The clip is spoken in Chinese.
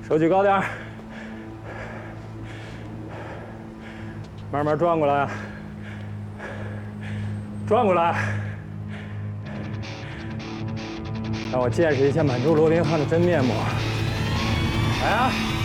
手举高点儿，慢慢转过来，转过来，让我见识一下满洲罗宾汉的真面目。来啊！